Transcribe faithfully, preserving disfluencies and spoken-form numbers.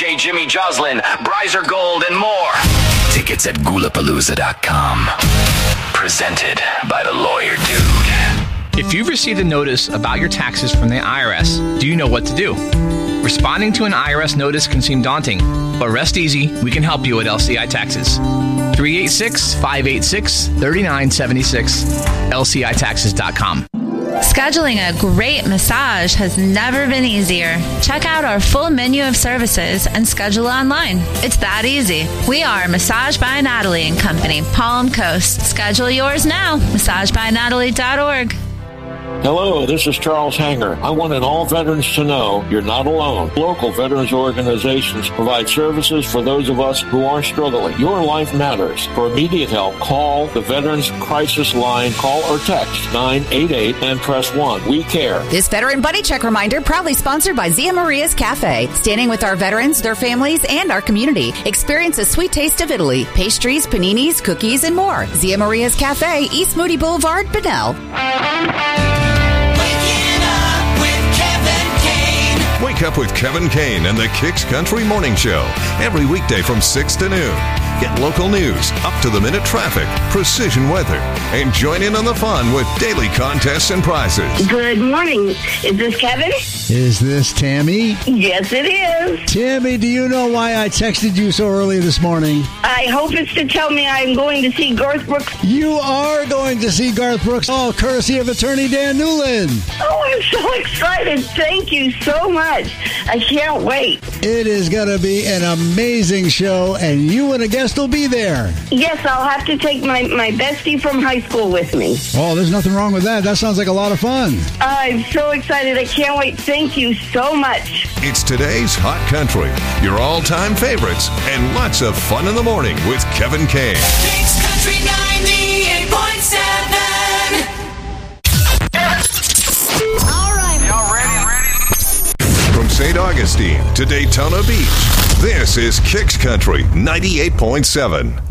J, Jimmy Joslin, Bryzer Gold, and more. Tickets at Gula Palooza dot com. Presented by the Lawyer Dude. If you've received a notice about your taxes from the I R S, do you know what to do? Responding to an I R S notice can seem daunting, but rest easy, we can help you at L C I Taxes. three eight six, five eight six, three nine seven six, L C I taxes dot com. Scheduling a great massage has never been easier. Check out our full menu of services and schedule online. It's that easy. We are Massage by Natalie and Company, Palm Coast. Schedule yours now. massage by natalie dot org. Hello, this is Charles Hanger. I wanted all veterans to know you're not alone. Local veterans organizations provide services for those of us who are struggling. Your life matters. For immediate help, call the Veterans Crisis Line. Call or text nine eight eight and press one. We care. This Veteran Buddy Check reminder proudly sponsored by Zia Maria's Cafe. Standing with our veterans, their families, and our community. Experience a sweet taste of Italy. Pastries, paninis, cookies, and more. Zia Maria's Cafe, East Moody Boulevard, Bunnell. Wake up with Kevin Kane and the Kicks Country Morning Show every weekday from six to noon. Get local news, up-to-the-minute traffic, precision weather, and join in on the fun with daily contests and prizes. Good morning. Is this Kevin? Is this Tammy? Yes, it is. Tammy, do you know why I texted you so early this morning? I hope it's to tell me I'm going to see Garth Brooks. You are going to see Garth Brooks, all courtesy of attorney Dan Newland. Oh, I'm so excited. Thank you so much. I can't wait. It is going to be an amazing show, and you and a guest will be there. Yes, I'll have to take my, my bestie from high school with me. Oh, there's nothing wrong with that. That sounds like a lot of fun. I'm so excited. I can't wait. Thank you so much. It's today's Hot Country, your all-time favorites, and lots of fun in the morning with Kevin Kane. Kicks Country ninety-eight point seven. All right. Y'all ready? ready? From Saint Augustine to Daytona Beach, this is Kicks Country ninety-eight point seven.